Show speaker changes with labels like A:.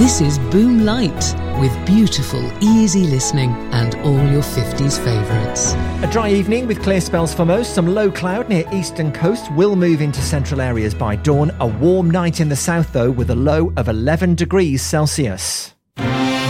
A: This is Boom Light, with beautiful, easy listening and all your 50s favourites.
B: A dry evening with clear spells for most. Some low cloud near eastern coast will move into central areas by dawn. A warm night in the south, though, with a low of 11 degrees Celsius.